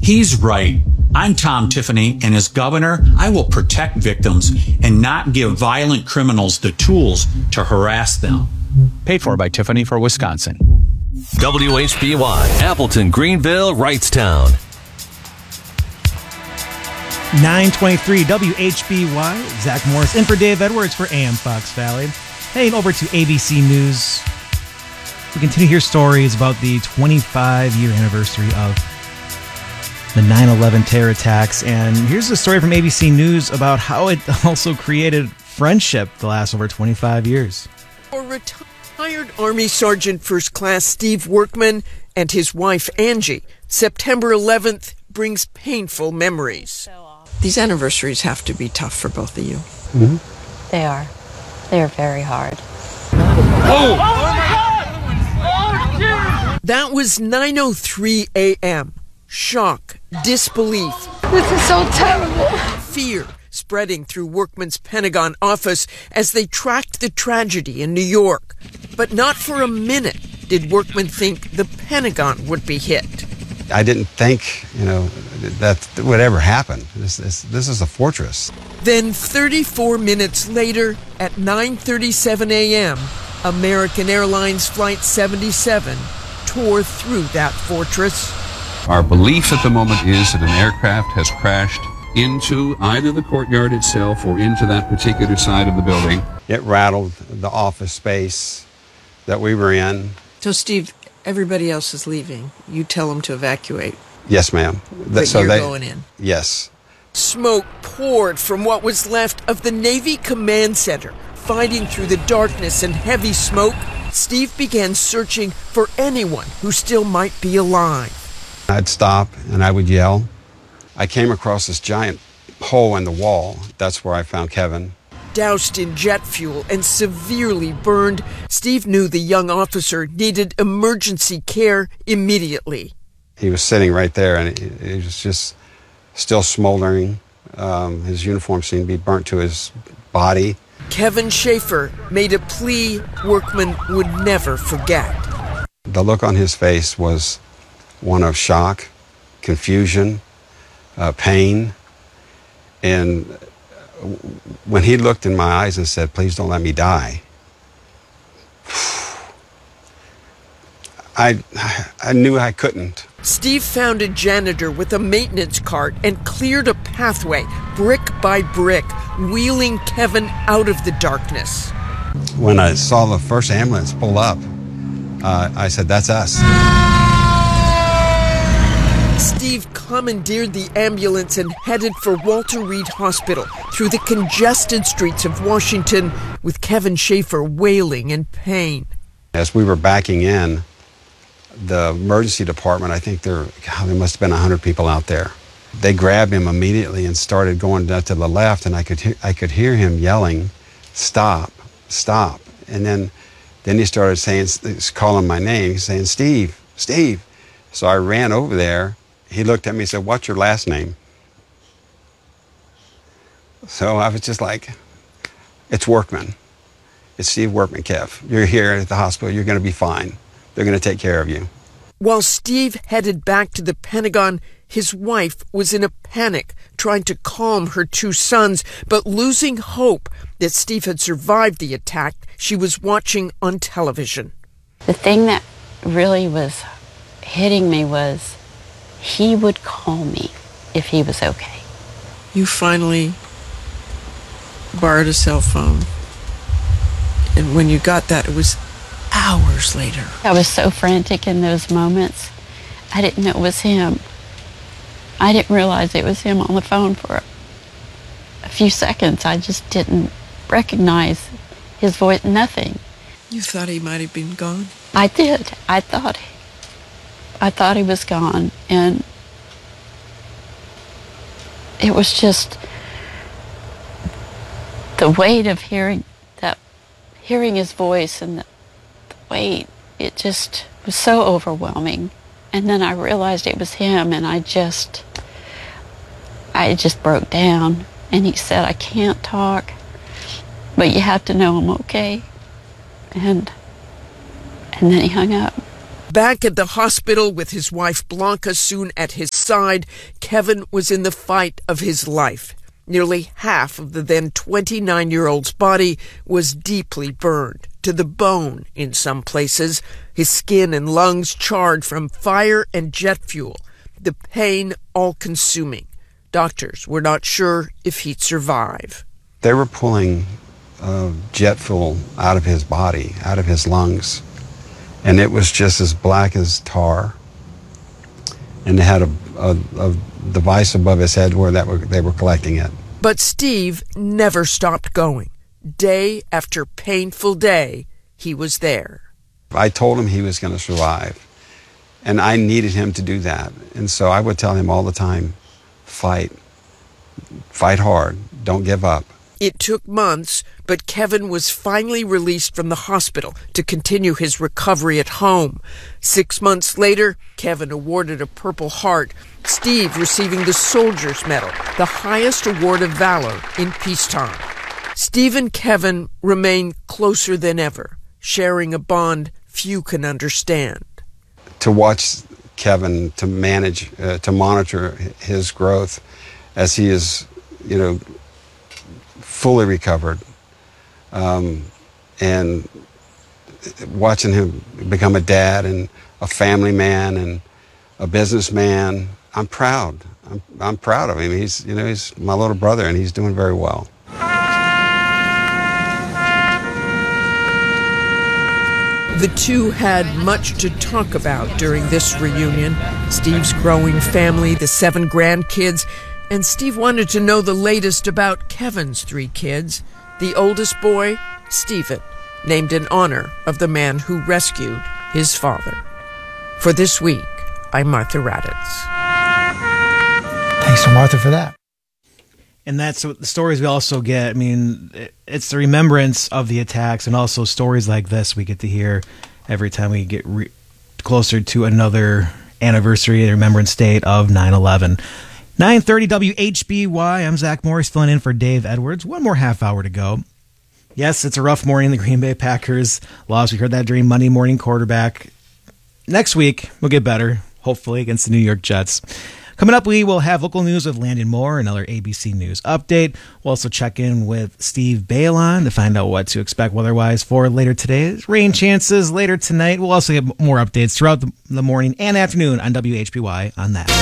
He's right. I'm Tom Tiffany, and as governor, I will protect victims and not give violent criminals the tools to harass them. Paid for by Tiffany for Wisconsin. WHBY, Appleton, Greenville, Wrightstown. 923 WHBY. Zach Morris in for Dave Edwards for AM Fox Valley. Heading over to ABC News. We continue to hear stories about the 25-year anniversary of the 9/11 terror attacks. And here's a story from ABC News about how it also created friendship to last over 25 years. For retired Army Sergeant First Class Steve Workman and his wife Angie, September 11th brings painful memories. These anniversaries have to be tough for both of you. Mm-hmm. They are. They are very hard. Oh my God! That was 9:03 a.m. Shock, disbelief. This is so terrible. Fear spreading through Workman's Pentagon office as they tracked the tragedy in New York. But not for a minute did Workman think the Pentagon would be hit. I didn't think, that would ever happen. This is a fortress. Then 34 minutes later, at 9:37 a.m., American Airlines Flight 77 tore through that fortress. Our belief at the moment is that an aircraft has crashed into either the courtyard itself or into that particular side of the building. It rattled the office space that we were in. So, Steve, everybody else is leaving. You tell them to evacuate. Yes, ma'am. But you're going in. Yes. Smoke poured from what was left of the Navy Command Center. Fighting through the darkness and heavy smoke, Steve began searching for anyone who still might be alive. I'd stop and I would yell. I came across this giant hole in the wall. That's where I found Kevin. Doused in jet fuel and severely burned, Steve knew the young officer needed emergency care immediately. He was sitting right there and he was just still smoldering. His uniform seemed to be burnt to his body. Kevin Schaefer made a plea Workman would never forget. The look on his face was one of shock, confusion, pain. And when he looked in my eyes and said, "Please don't let me die," I knew I couldn't. Steve found a janitor with a maintenance cart and cleared a pathway, brick by brick, wheeling Kevin out of the darkness. When I saw the first ambulance pull up, I said, "That's us." Steve commandeered the ambulance and headed for Walter Reed Hospital through the congested streets of Washington with Kevin Schaefer wailing in pain. As we were backing in, the emergency department, I think there must have been 100 people out there. They grabbed him immediately and started going down to the left, and I could hear him yelling, "Stop, stop." And then he started calling my name, saying, "Steve, Steve." So I ran over there. He looked at me and said, "What's your last name?" So I was just like, "It's Workman. It's Steve Workman, Kev. You're here at the hospital. You're going to be fine. They're going to take care of you." While Steve headed back to the Pentagon, his wife was in a panic, trying to calm her two sons, but losing hope that Steve had survived the attack she was watching on television. The thing that really was hitting me was he would call me if he was okay. You finally borrowed a cell phone, and when you got that, it was hours later. I was so frantic in those moments. I didn't know it was him. I didn't realize it was him on the phone for a few seconds. I just didn't recognize his voice, nothing. You thought he might have been gone? I did. I thought he was gone, and it was just the weight of hearing his voice and the weight. It just was so overwhelming. And then I realized it was him, and I just broke down. And he said, "I can't talk, but you have to know I'm okay." And then he hung up. Back at the hospital with his wife Blanca soon at his side, Kevin was in the fight of his life. Nearly half of the then 29-year-old's body was deeply burned, to the bone in some places, his skin and lungs charred from fire and jet fuel, the pain all-consuming. Doctors were not sure if he'd survive. They were pulling jet fuel out of his body, out of his lungs, and it was just as black as tar. And they had a device above his head where they were collecting it. But Steve never stopped going. Day after painful day, he was there. I told him he was going to survive, and I needed him to do that. And so I would tell him all the time, fight hard, don't give up. It took months, but Kevin was finally released from the hospital to continue his recovery at home. 6 months later, Kevin awarded a Purple Heart, Steve receiving the Soldier's Medal, the highest award of valor in peacetime. Steve and Kevin remain closer than ever, sharing a bond few can understand. To watch Kevin, to monitor his growth as he is, fully recovered, and watching him become a dad and a family man and a businessman, I'm proud. I'm proud of him. He's my little brother, and he's doing very well. The two had much to talk about during this reunion. Steve's growing family, the 7 grandkids, and Steve wanted to know the latest about Kevin's 3 kids. The oldest boy, Stephen, named in honor of the man who rescued his father. For this week, I'm Martha Raddatz. Thanks to Martha for that. And that's what the stories we also get. I mean, it's the remembrance of the attacks, and also stories like this we get to hear every time we get closer to another anniversary, the remembrance date of 9/11. 9:30 WHBY. I'm Zach Morris filling in for Dave Edwards. One more half hour to go. Yes, it's a rough morning. The Green Bay Packers lost. We heard that during Monday morning quarterback. Next week, we'll get better, hopefully, against the New York Jets. Coming up, we will have local news with Landon Moore, another ABC News update. We'll also check in with Steve Balon to find out what to expect weather-wise for later today. Rain chances later tonight. We'll also get more updates throughout the morning and afternoon on WHBY on that.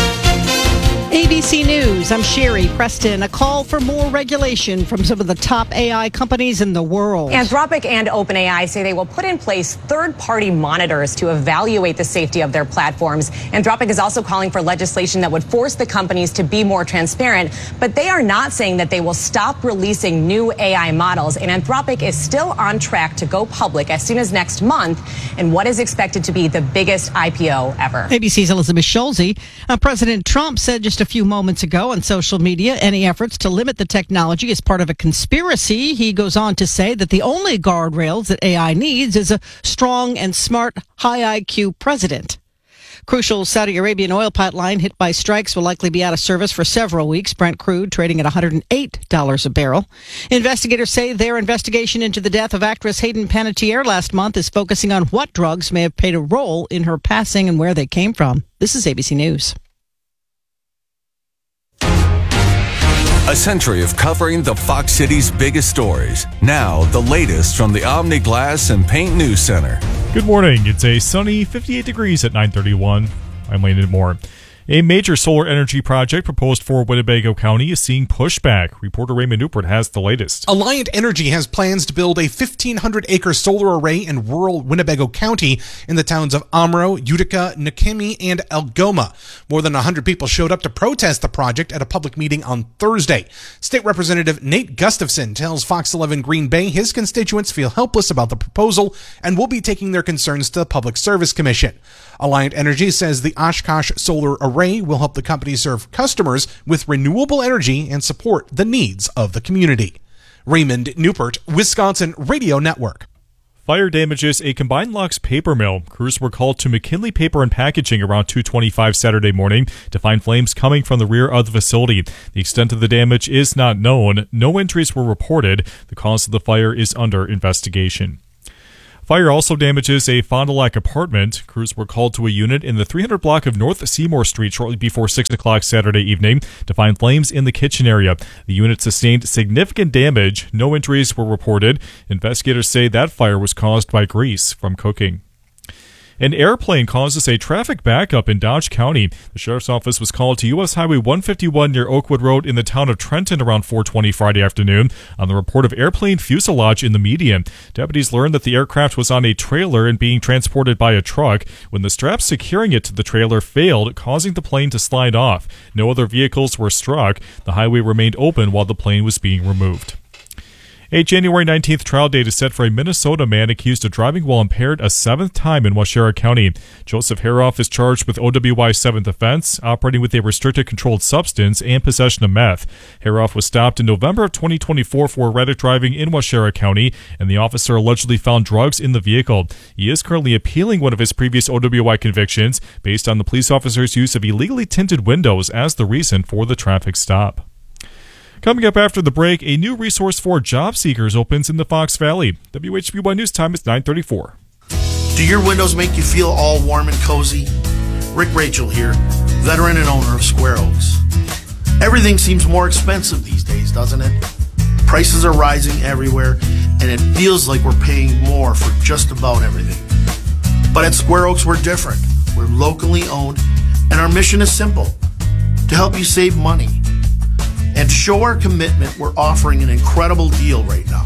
ABC News, I'm Sherry Preston. A call for more regulation from some of the top AI companies in the world. Anthropic and OpenAI say they will put in place third-party monitors to evaluate the safety of their platforms. Anthropic is also calling for legislation that would force the companies to be more transparent, but they are not saying that they will stop releasing new AI models. And Anthropic is still on track to go public as soon as next month in what is expected to be the biggest IPO ever. ABC's Elizabeth Schulze. President Trump said just a few moments ago on social media any efforts to limit the technology is part of a conspiracy. He goes on to say that the only guardrails that AI needs is a strong and smart, high IQ president. Crucial Saudi Arabian oil pipeline hit by strikes will likely be out of service for several weeks. Brent crude trading at $108 a barrel. Investigators say their investigation into the death of actress Hayden Panettiere last month is focusing on what drugs may have played a role in her passing and where they came from. This is ABC News. A century of covering the Fox City's biggest stories. Now, the latest from the Omni Glass and Paint News Center. Good morning. It's a sunny 58 degrees at 9:31. I'm Landon Moore. A major solar energy project proposed for Winnebago County is seeing pushback. Reporter Raymond Newport has the latest. Alliant Energy has plans to build a 1,500-acre solar array in rural Winnebago County in the towns of Omro, Utica, Nakemi, and Algoma. More than 100 people showed up to protest the project at a public meeting on Thursday. State Representative Nate Gustafson tells Fox 11 Green Bay his constituents feel helpless about the proposal and will be taking their concerns to the Public Service Commission. Alliant Energy says the Oshkosh Solar Array will help the company serve customers with renewable energy and support the needs of the community. Raymond Newport, Wisconsin Radio Network. Fire damages a combined locks paper mill. Crews were called to McKinley Paper and Packaging around 2:25 Saturday morning to find flames coming from the rear of the facility. The extent of the damage is not known. No injuries were reported. The cause of the fire is under investigation. Fire also damages a Fond du Lac apartment. Crews were called to a unit in the 300 block of North Seymour Street shortly before 6 o'clock Saturday evening to find flames in the kitchen area. The unit sustained significant damage. No injuries were reported. Investigators say that fire was caused by grease from cooking. An airplane causes a traffic backup in Dodge County. The sheriff's office was called to U.S. Highway 151 near Oakwood Road in the town of Trenton around 4:20 Friday afternoon on the report of airplane fuselage in the median. Deputies learned that the aircraft was on a trailer and being transported by a truck when the straps securing it to the trailer failed, causing the plane to slide off. No other vehicles were struck. The highway remained open while the plane was being removed. A January 19th trial date is set for a Minnesota man accused of driving while impaired a 7th time in Waushara County. Joseph Haroff is charged with OWI's 7th offense, operating with a restricted controlled substance, and possession of meth. Haroff was stopped in November of 2024 for erratic driving in Waushara County, and the officer allegedly found drugs in the vehicle. He is currently appealing one of his previous OWI convictions based on the police officer's use of illegally tinted windows as the reason for the traffic stop. Coming up after the break, a new resource for job seekers opens in the Fox Valley. WHBY News Time is 9:34. Do your windows make you feel all warm and cozy? Rick Rachel here, veteran and owner of Square Oaks. Everything seems more expensive these days, doesn't it? Prices are rising everywhere, and it feels like we're paying more for just about everything. But at Square Oaks, we're different. We're locally owned, and our mission is simple: to help you save money. And to show our commitment, we're offering an incredible deal right now.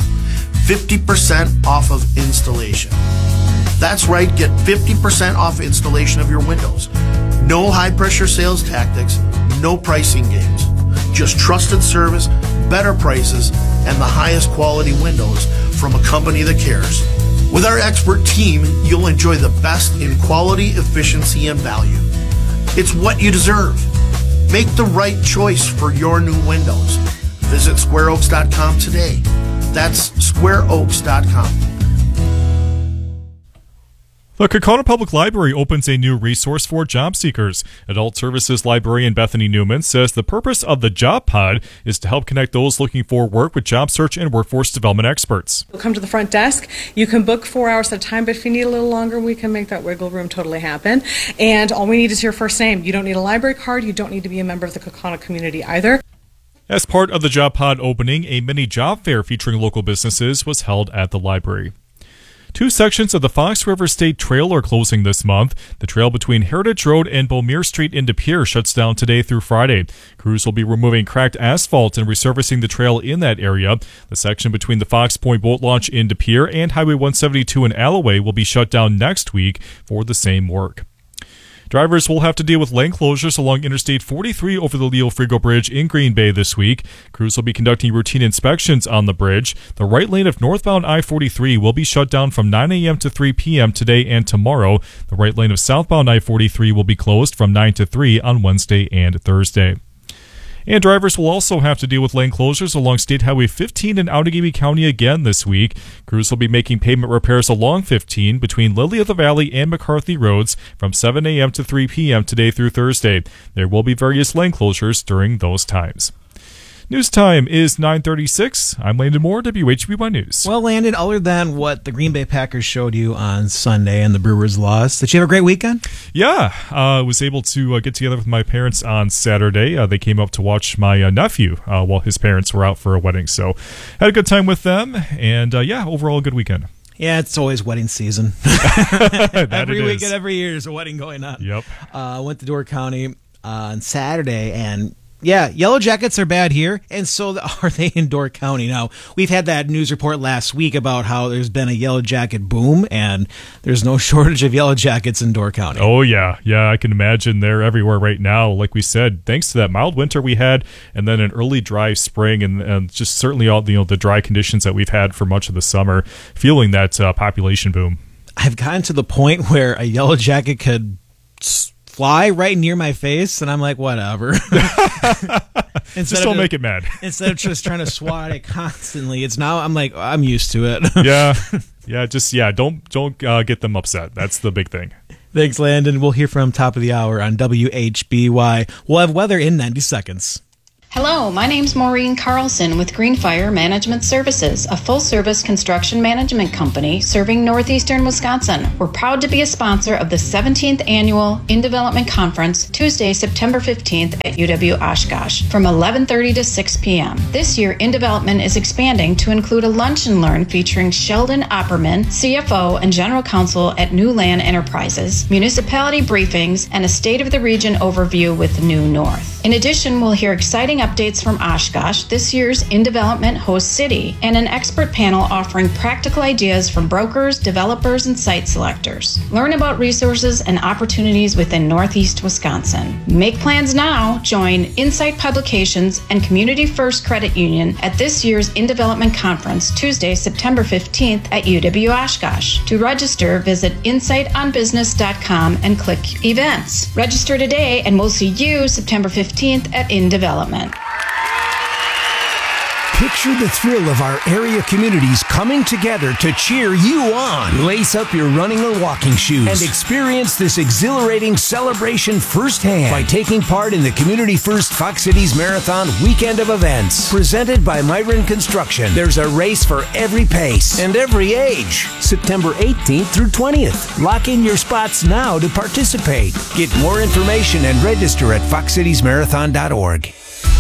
50% off of installation. That's right, get 50% off installation of your windows. No high-pressure sales tactics, no pricing games. Just trusted service, better prices, and the highest quality windows from a company that cares. With our expert team, you'll enjoy the best in quality, efficiency, and value. It's what you deserve. Make the right choice for your new windows. Visit squareoaks.com today. That's squareoaks.com. The Kaukauna Public Library opens a new resource for job seekers. Adult Services Librarian Bethany Newman says the purpose of the Job Pod is to help connect those looking for work with job search and workforce development experts. You'll come to the front desk. You can book 4 hours at a time, but if you need a little longer, we can make that wiggle room totally happen. And all we need is your first name. You don't need a library card. You don't need to be a member of the Kaukauna community either. As part of the Job Pod opening, a mini job fair featuring local businesses was held at the library. 2 sections of the Fox River State Trail are closing this month. The trail between Heritage Road and Beaumere Street in De Pere shuts down today through Friday. Crews will be removing cracked asphalt and resurfacing the trail in that area. The section between the Fox Point Boat Launch in De Pere and Highway 172 in Alloway will be shut down next week for the same work. Drivers will have to deal with lane closures along Interstate 43 over the Leo Frigo Bridge in Green Bay this week. Crews will be conducting routine inspections on the bridge. The right lane of northbound I-43 will be shut down from 9 a.m. to 3 p.m. today and tomorrow. The right lane of southbound I-43 will be closed from 9 to 3 on Wednesday and Thursday. And drivers will also have to deal with lane closures along State Highway 15 in Outagamie County again this week. Crews will be making pavement repairs along 15 between Lily of the Valley and McCarthy Roads from 7 a.m. to 3 p.m. today through Thursday. There will be various lane closures during those times. News time is 9:36. I'm Landon Moore, WHBY News. Well, Landon, other than what the Green Bay Packers showed you on Sunday and the Brewers lost, did you have a great weekend? Yeah, I was able to get together with my parents on Saturday. They came up to watch my nephew while his parents were out for a wedding. So had a good time with them, and overall a good weekend. Yeah, it's always wedding season. Every weekend, every year, there's a wedding going on. Yep. Went to Door County on Saturday, and yeah, Yellow Jackets are bad here, and so are they in Door County. Now, we've had that news report last week about how there's been a Yellow Jacket boom, and there's no shortage of Yellow Jackets in Door County. Oh, yeah. Yeah, I can imagine they're everywhere right now. Like we said, thanks to that mild winter we had, and then an early dry spring, and just certainly all the dry conditions that we've had for much of the summer, fueling that population boom. I've gotten to the point where a Yellow Jacket could fly right near my face, and I'm like, whatever. Just don't make it mad. Instead of just trying to swat it constantly, it's now I'm like, I'm used to it. Don't get them upset. That's the big thing. Thanks, Landon. We'll hear from top of the hour on WHBY. We'll have weather in 90 seconds. Hello, my name's Maureen Carlson with Greenfire Management Services, a full-service construction management company serving northeastern Wisconsin. We're proud to be a sponsor of the 17th Annual In Development Conference, Tuesday, September 15th at UW Oshkosh from 11:30 to 6 p.m. This year, In Development is expanding to include a lunch and learn featuring Sheldon Opperman, CFO and General Counsel at New Land Enterprises, municipality briefings, and a State of the Region overview with New North. In addition, we'll hear exciting updates from Oshkosh, this year's In Development host city, and an expert panel offering practical ideas from brokers, developers, and site selectors. Learn about resources and opportunities within Northeast Wisconsin. Make plans now. Join Insight Publications and Community First Credit Union at this year's In Development Conference, Tuesday, September 15th at UW Oshkosh. To register, visit insightonbusiness.com and click Events. Register today, and we'll see you September 15th at In Development. Picture the thrill of our area communities coming together to cheer you on. Lace up your running or walking shoes and experience this exhilarating celebration firsthand by taking part in the Community First Fox Cities Marathon weekend of events. Presented by Myron Construction, there's a race for every pace and every age. September 18th through 20th. Lock in your spots now to participate. Get more information and register at foxcitiesmarathon.org.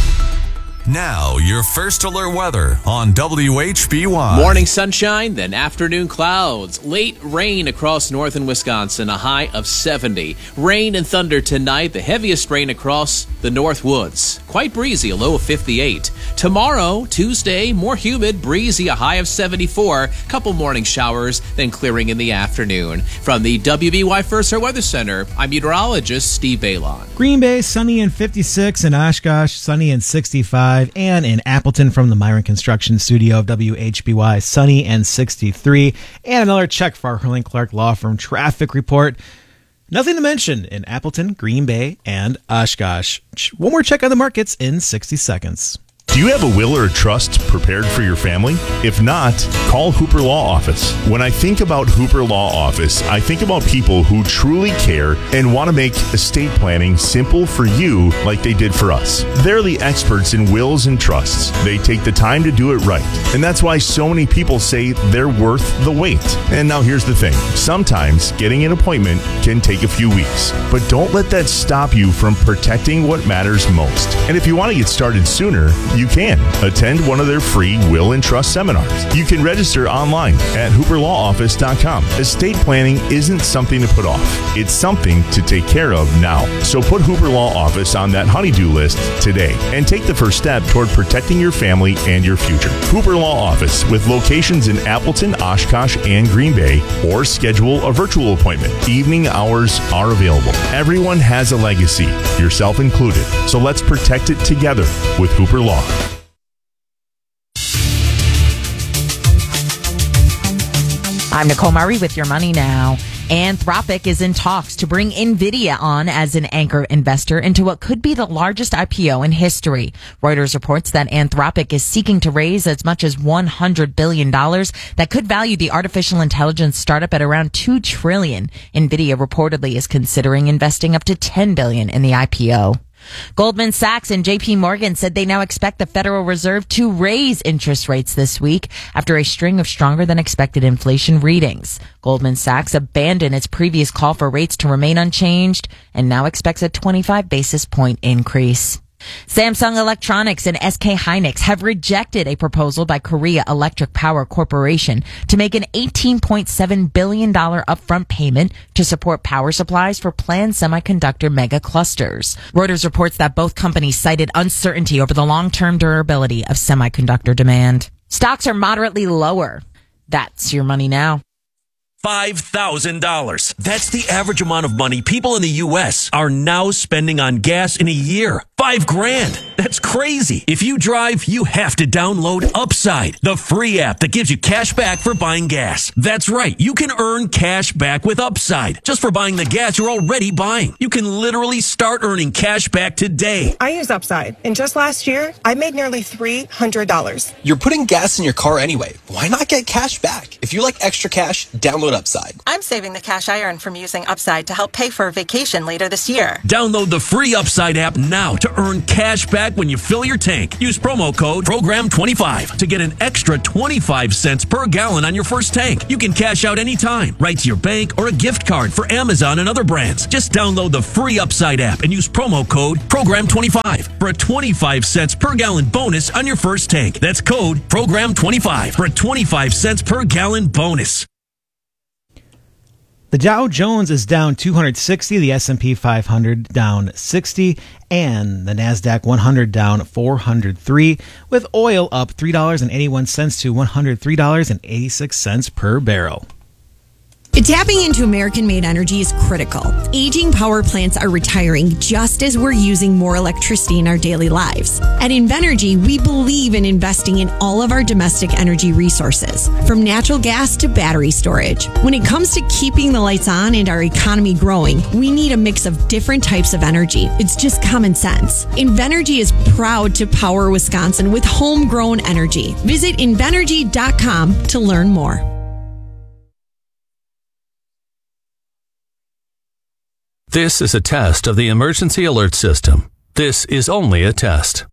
Now, your first alert weather on WHBY. Morning sunshine, then afternoon clouds. Late rain across northern Wisconsin, a high of 70. Rain and thunder tonight, the heaviest rain across the North Woods. Quite breezy, a low of 58. Tomorrow, Tuesday, more humid, breezy, a high of 74. Couple morning showers, then clearing in the afternoon. From the WBY First Alert Weather Center, I'm meteorologist Steve Balon. Green Bay, sunny and 56. In Oshkosh, sunny and 65. And in Appleton from the Myron Construction Studio of WHBY, sunny and 63. And another check for our Hurling Clark Law Firm traffic report. Nothing to mention in Appleton, Green Bay, and Oshkosh. One more check on the markets in 60 seconds. Do you have a will or a trust prepared for your family? If not, call Hooper Law Office. When I think about Hooper Law Office, I think about people who truly care and want to make estate planning simple for you like they did for us. They're the experts in wills and trusts. They take the time to do it right. And that's why so many people say they're worth the wait. And now here's the thing. Sometimes getting an appointment can take a few weeks. But don't let that stop you from protecting what matters most. And if you want to get started sooner, you can attend one of their free will and trust seminars. You can register online at hooperlawoffice.com. Estate planning isn't something to put off. It's something to take care of now. So put Hooper Law Office on that honey-do list today and take the first step toward protecting your family and your future. Hooper Law Office, with locations in Appleton, Oshkosh, and Green Bay, or schedule a virtual appointment. Evening hours are available. Everyone has a legacy, yourself included. So let's protect it together with Hooper Law. I'm Nicole Murray with Your Money Now. Anthropic is in talks to bring NVIDIA on as an anchor investor into what could be the largest IPO in history. Reuters reports that Anthropic is seeking to raise as much as $100 billion that could value the artificial intelligence startup at around $2 trillion. NVIDIA reportedly is considering investing up to $10 billion in the IPO. Goldman Sachs and JP Morgan said they now expect the Federal Reserve to raise interest rates this week after a string of stronger than expected inflation readings. Goldman Sachs abandoned its previous call for rates to remain unchanged and now expects a 25 basis point increase. Samsung Electronics and SK Hynix have rejected a proposal by Korea Electric Power Corporation to make an $18.7 billion upfront payment to support power supplies for planned semiconductor mega clusters. Reuters reports that both companies cited uncertainty over the long-term durability of semiconductor demand. Stocks are moderately lower. That's Your Money Now. $5,000. That's the average amount of money people in the U.S. are now spending on gas in a year. $5,000. That's crazy. If you drive, you have to download Upside, the free app that gives you cash back for buying gas. That's right. You can earn cash back with Upside just for buying the gas you're already buying. You can literally start earning cash back today. I use Upside, and just last year, I made nearly $300. You're putting gas in your car anyway. Why not get cash back? If you like extra cash, download Upside. I'm saving the cash I earn from using Upside to help pay for a vacation later this year. Download the free Upside app now to to earn cash back when you fill your tank. Use promo code PROGRAM25 to get an extra 25 cents per gallon on your first tank. You can cash out anytime, right to your bank or a gift card for Amazon and other brands. Just download the free Upside app and use promo code PROGRAM25 for a 25 cents per gallon bonus on your first tank. That's code PROGRAM25 for a 25 cents per gallon bonus. The Dow Jones is down 260, the S&P 500 down 60, and the NASDAQ 100 down 403, with oil up $3.81 to $103.86 per barrel. Tapping into American-made energy is critical. Aging power plants are retiring just as we're using more electricity in our daily lives. At Invenergy, we believe in investing in all of our domestic energy resources, from natural gas to battery storage. When it comes to keeping the lights on and our economy growing, we need a mix of different types of energy. It's just common sense. Invenergy is proud to power Wisconsin with homegrown energy. Visit Invenergy.com to learn more. This is a test of the emergency alert system. This is only a test.